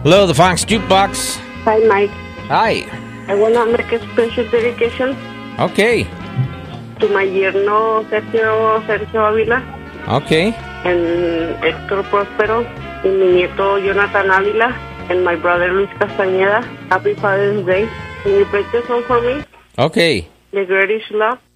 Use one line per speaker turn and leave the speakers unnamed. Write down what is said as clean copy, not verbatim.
Hello, the Fox Jukebox.
Hi, Mike.
Hi.
I want to make a special dedication
Okay.
to my yerno Sergio Ávila
Okay.
and Héctor Próspero y mi nieto Jonathan Ávila and my brother Luis Castañeda. Happy Father's Day. Can you play this song for me?
Okay.
The Greatest Love.